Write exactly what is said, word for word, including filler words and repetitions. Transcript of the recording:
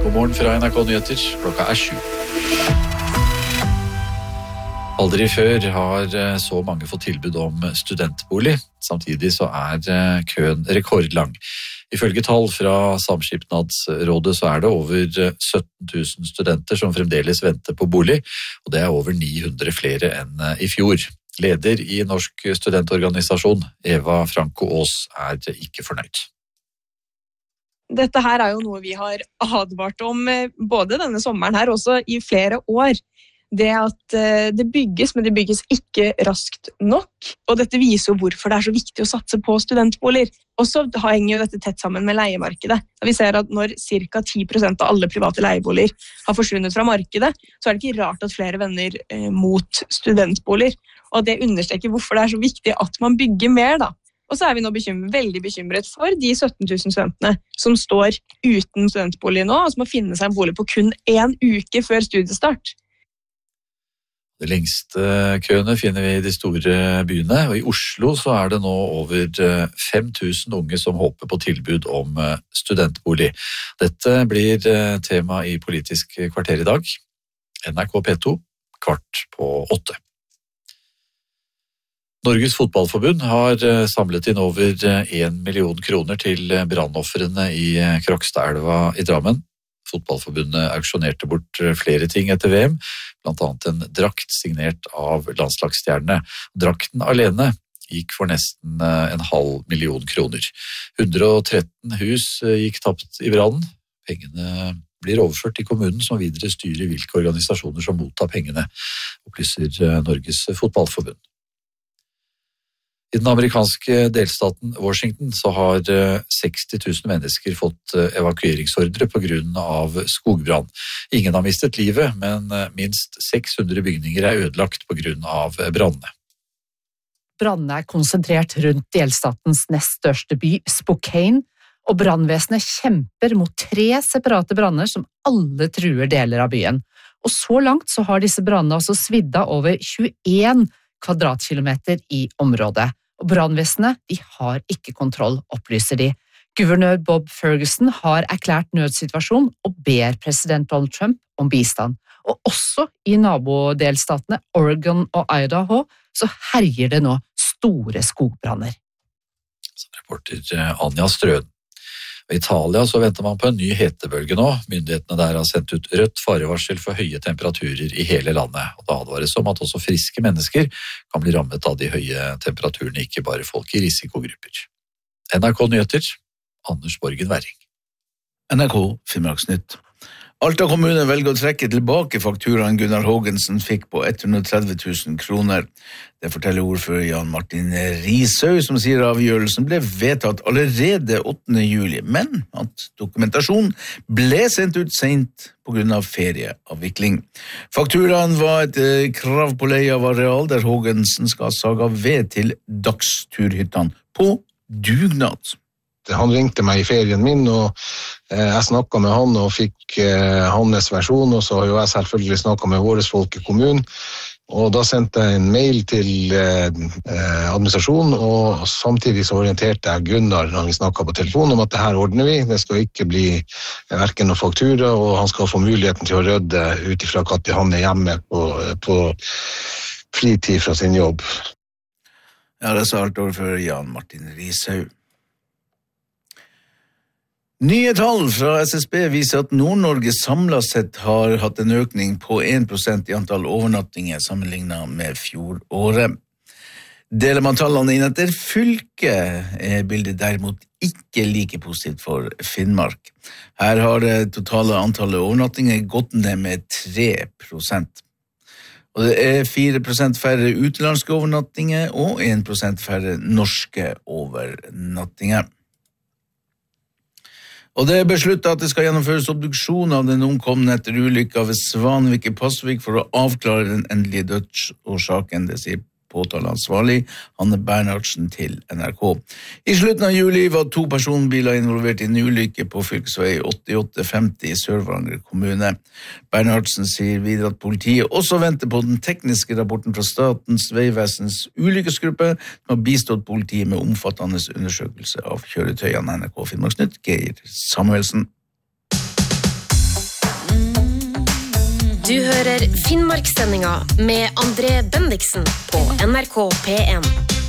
God morgen fra N R K Nyheter, klokka er sju. Aldri før har så mange fått tilbud om studentbolig. Samtidig så er køen rekordlang. Ifølge tall fra Samskipnadsrådet så er det over sytten tusen studenter som fremdeles venter på bolig, og det er over ni hundre flere enn i fjor. Leder i Norsk studentorganisasjon, Eva Franco Aas, er ikke fornøyd. Dette her er jo noe vi har advart om både denne sommeren her, også i flere år. Det at det bygges, men det bygges ikke raskt nok. Og dette viser jo hvorfor det er så viktig å satse på studentboliger. Og så henger jo dette tett sammen med leiemarkedet. Vi ser at når ca ti prosent av alle private leieboliger har forsvunnet fra markedet, så er det ikke rart at flere vender mot studentboliger. Og det understreker hvorfor det er så viktig at man bygger mer, da. Og så er vi nå bekymret, veldig bekymret for de sytten tusen studentene som står uten studentbolig nå, og som må finne seg en bolig på kun en uke før studiestart. De lengste køene finner vi i de store byene, og i Oslo så er det nå over fem tusen unge som håper på tilbud om studentbolig. Dette blir tema i Politisk kvarter i dag. N R K P to, kvart på åtte. Norges fotballforbund har samlet inn over en million kroner til brannofrene i Krokstadelva i Drammen. Fotballforbundet auksjonerte bort flere ting etter V M, blant annet en drakt signert av landslagsstjernene. Drakten alene gikk for nesten en halv million kroner. hundre og tretten hus gikk tapt i brannen. Pengene blir overført til kommunen som videre styrer hvilke organisasjoner som mottar pengene, opplyser Norges fotballforbund. I den amerikanske delstaten Washington så har seksti tusen mennesker fått evakueringsordre på grunn av skogbrann. Ingen har mistet livet, men minst seks hundre bygninger er ødelagt på grunn av brannene. Brannene er konsentrert rundt delstatens nest største by, Spokane, og brannvesenet kjemper mot tre separate branner som alle truer deler av byen. Og så langt så har disse brannene altså svidd av over tjueen kvadratkilometer i området. Og brannvesenet, de har ikke kontroll, opplyser de. Guvernør Bob Ferguson har erklært nødsituasjon og ber president Donald Trump om bistand. Og også i nabodelstatene Oregon og Idaho så herjer det nå store skogbranner. Som reporter Anja Strøden. I Italia så venter man på en ny hetebølge nå. Myndighetene der har sendt ut rødt farevarsel for høye temperaturer i hele landet. Og det advares om at også friske mennesker kan bli rammet av de høye temperaturene, ikke bare folk i risikogrupper. N R K Nyheter, Anders Borgen Werring. N R K Finnmarksnytt. Alta kommune velger å trekke tilbake fakturaen Gunnar Hågensen fikk på hundre og tretti tusen kroner. Det forteller ordfører Jan Martin Risøy, som sier avgjørelsen ble vedtatt allerede åttende juli, men at dokumentasjon ble sendt ut sent på grunn av ferieavvikling. Fakturaen var et krav på leie av areal der Hågensen skal sage ved til dagsturhyttene på dugnad. Han ringte meg i ferien min, og eh, jeg snakket med han og fikk eh, hans versjon, og så har jo jeg selvfølgelig snakket med våre folk i kommunen. Og da sendte jeg en mail til eh, administrasjonen, og samtidig så orienterte jeg Gunnar når vi snakket på telefon om at det her ordner vi. Det skal ikke bli hverken noen faktura, og han skal få muligheten til å rydde ut ifra at han er hjemme på, på fritid fra sin jobb. Ja, det sa alt overfor Jan Martin Risøy. Nye tall fra S S B viser at Nord-Norge samlet sett har hatt en økning på en prosent i antall overnattinger sammenlignet med fjoråret. Deler man tallene inn etter fylke, er bildet derimot ikke like positivt for Finnmark. Her har det totale antallet overnattinger gått ned med tre prosent. Og det er fire prosent færre utenlandske overnattinger og en prosent færre norske overnattinger. Og det er besluttet at det skal gjennomføres obduksjon av den omkomne etter ulykka ved Svanvik i Pasvik for å avklare den endelige dødsårsaken, det sier påtaleansvarlig Hanne Bernhardsen til N R K. I slutten av juli var to personbiler involvert i en ulykke på fylkesvei åttiåtte femti i Sør-Varanger kommune. Bernhardsen sier videre at politiet også venter på den tekniske rapporten fra Statens vegvesens ulykkesgruppe, som har bistått politiet med omfattende undersøkelse av kjøretøyene. N R K Finnmarksnytt, Geir Samuelsen. Du hører Finnmarkssendinga med André Bendiksen på N R K P en.